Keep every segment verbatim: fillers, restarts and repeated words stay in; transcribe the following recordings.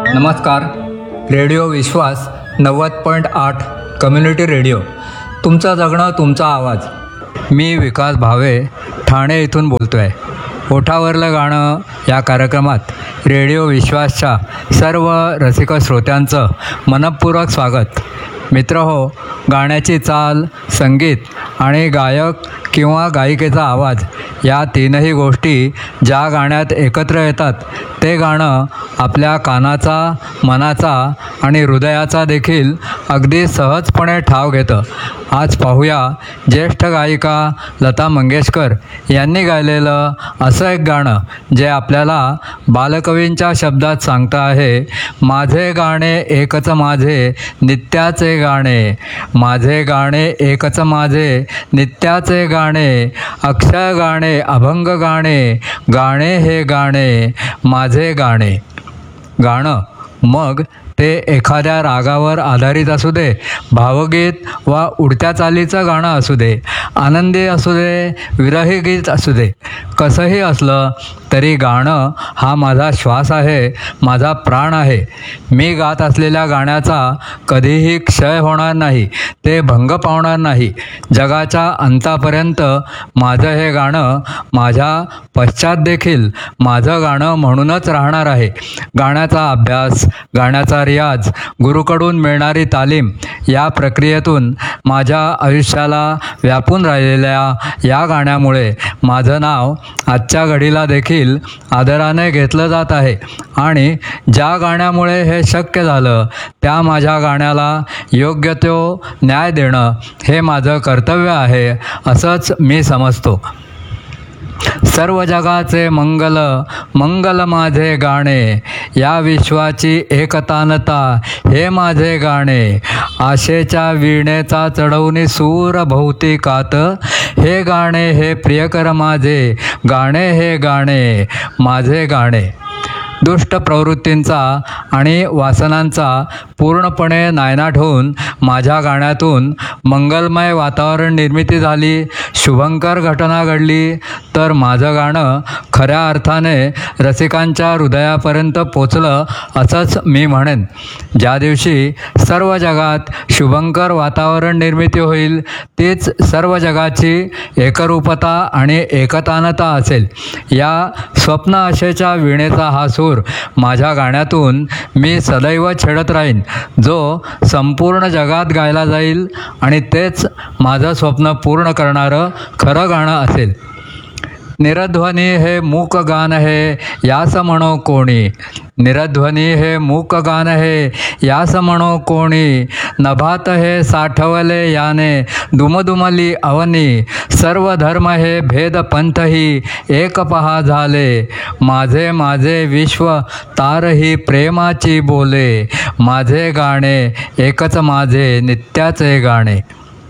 नमस्कार. रेडिओ विश्वास नव्वद पॉईंट आठ कम्युनिटी रेडिओ. तुमचं जगणं तुमचा आवाज. मी विकास भावे ठाणे इथून बोलतो आहे. ओठावरलं गाणं या कार्यक्रमात रेडिओ विश्वासच्या सर्व रसिक श्रोत्यांचं मनःपूर्वक स्वागत. मित्रहो, गाण्याची चाल, संगीत आणि गायक किंवा गायिकेचा आवाज या तीनही गोष्टी ज्या गाण्यात एकत्र येतात ते गाणं आपल्या कानाचा, मनाचा आणि हृदयाचा देखील अगदी सहजपणे ठाव घेतं. आज पाहूया ज्येष्ठ गायिका लता मंगेशकर यांनी गायलेलं असं एक गाणं जे आपल्याला बालकवींच्या शब्दात सांगतं आहे, माझे गाणे एकच माझे नित्याचे गाणे, माझे गाणे एकच माझे नित्याचे गाणे, अक्षय गाणे, अभंग गाणे, गाणे हे गाणे, माझे गाणे. गाणं मग ते एखाद्या रागावर आधारित असू दे, भावगीत वा उडत्या चालीचं गाणं असू दे, आनंदी असू दे, विरही गीत असू दे, कसंही असलं तरी गाणं हा माझा श्वास आहे, माझा प्राण आहे. मी गात असलेल्या गाण्याचा कधीही क्षय होणार नाही, ते भंग पावणार नाही. जगाच्या अंतापर्यंत माझं हे गाणं माझ्या पश्चात देखील माझं गाणं म्हणूनच राहणार आहे. गाण्याचा अभ्यास, गाण्याचा रियाज, गुरुकडून मिळणारी तालीम या प्रक्रियेतून माझ्या आयुष्याला व्यापून राहिलेल्या या गाण्यामुळे माझं नाव आजच्या घडीला देखील आदराने घेतलं जात आहे. आणि ज्या गाण्यामुळे हे शक्य झालं त्या माझ्या गाण्याला योग्य तो न्याय देणं हे माझं कर्तव्य आहे असंच मी समजतो. सर्व जगाचे मंगल मंगल माझे गाणे, या विश्वाची एकतानता हे माझे गाणे, आशेच्या वीणेचा चढवणी सूर भोवतिकात हे गाणे हे प्रियकर माझे गाणे, हे गाणे माझे गाणे. दुष्ट प्रवृत्तींचा आणि वासनांचा पूर्णपणे नायनाट होऊन माझ्या गाण्यातून मंगलमय वातावरण निर्मिती झाली, शुभंकर घटना घडली तर माझं गाणं खऱ्या अर्थाने रसिकांच्या हृदयापर्यंत पोचलं असंच मी म्हणेन. ज्या दिवशी सर्व जगात शुभंकर वातावरण निर्मिती होईल तीच सर्व जगाची एकरूपता आणि एकतानता असेल. या स्वप्न आशेच्या वीणेचा हा सूर माझ्या गाण्यातून मी सदैव छेडत राहीन, जो संपूर्ण जगात गायला जाईल आणि तेच माझं स्वप्न पूर्ण करणारं खरं गाणं असेल. निरध्वनी हे मूक गान हे यास म्हणो कोणी, निरध्वनी हे मूक गान हे यास म्हणो कोणी, नभात हे साठवले याने दुमदुमली अवनी, सर्व धर्म हे भेद पंथही एक पहा झाले, माझे माझे विश्व तारही प्रेमाची बोले, माझे गाणे एकच माझे नित्याचे गाणे.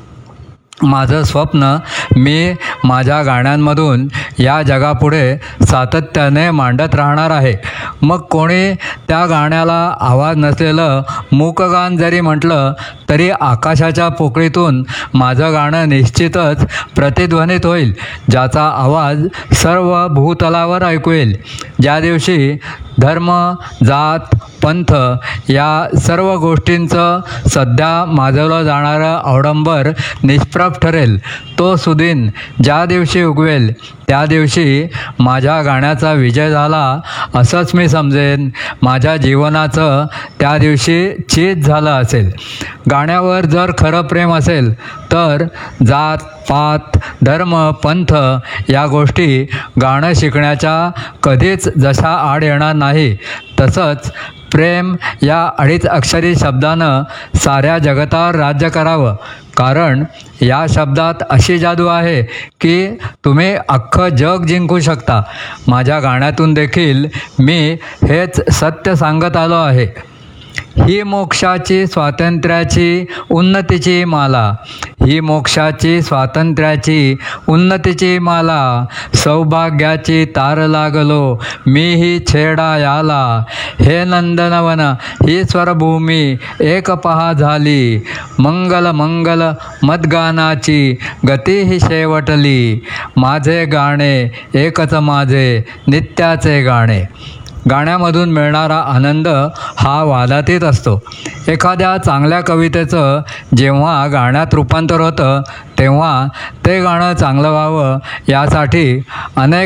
माझं स्वप्न मी माझ्या गाण्यांमधून या जगापुढे सातत्याने मांडत राहणार आहे. मग कोणी त्या गाण्याला आवाज नसलेलं मूकगान जरी म्हटलं तरी आकाशाच्या पोकळीतून माझं गाणं निश्चितच प्रतिध्वनित होईल, ज्याचा आवाज सर्व भूतलावर ऐकू येईल. ज्या दिवशी धर्म, जात, पंथ या सर्व गोष्टींचं सध्या माजवलं जाणारं अवडंबर निष्प्रभ ठरेल, तो सुदिन ज्या दिवशी उगवेल त्या दिवशी माझ्या गाण्याचा विजय झाला असंच मी समजेन. माझ्या जीवनाचं त्या दिवशी चीज झालं असेल. गाण्यावर जर खरं प्रेम असेल तर जात, पात, धर्म, पंथ या गोष्टी गाणं शिकण्याच्या कधीच जशा आड येणार नाही, तसंच प्रेम या अडीच अक्षरी शब्दानं साऱ्या जगतावर राज्य करावं. कारण या शब्दात अशी जादू आहे की तुम्ही अख्खं जग जिंकू शकता. माझ्या गाण्यातून देखील मी हेच सत्य सांगत आलो आहे. ही मोक्षाची स्वातंत्र्याची उन्नतीची माला, ही मोक्षाची स्वातंत्र्याची उन्नतीची माला, सौभाग्याची तार लागलो मीही छेडा याला, हे नंदनवन ही स्वरभूमी एक पहा झाली, मंगल मंगल मदगानाची गती ही शेवटली, माझे गाणे एकच माझे नित्याचे गाणे. गाण्यामधून मिळणारा आनंद हा वादातीत असतो. एखाद्या चांगल्या कवितेचं जेव्हा गाण्यात रूपांतर होतं तेव्हा ते गाणं चांगलं व्हावं यासाठी अनेक